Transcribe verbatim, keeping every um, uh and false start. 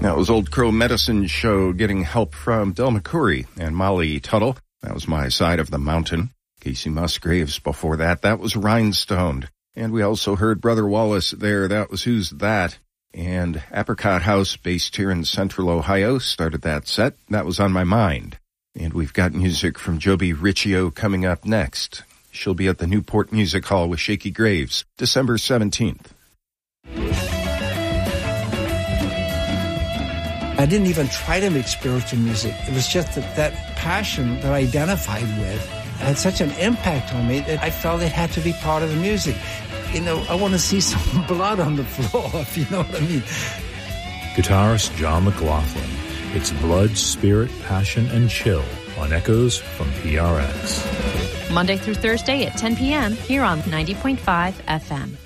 That was Old Crow Medicine Show, getting help from Del McCoury and Molly Tuttle. That was My Side of the Mountain. Casey Musgraves before that. That was Rhinestoned. And we also heard Brother Wallace there. That was Who's That? And Apricot House, based here in Central Ohio, started that set. That was On My Mind. And we've got music from Joby Riccio coming up next. She'll be at the Newport Music Hall with Shaky Graves, December seventeenth. I didn't even try to make spiritual music. It was just that, that passion that I identified with had such an impact on me that I felt it had to be part of the music. You know, I want to see some blood on the floor, if you know what I mean. Guitarist John McLaughlin. It's Blood, Spirit, Passion, and Chill on Echoes from P R X. Monday through Thursday at ten p.m. here on ninety point five F M.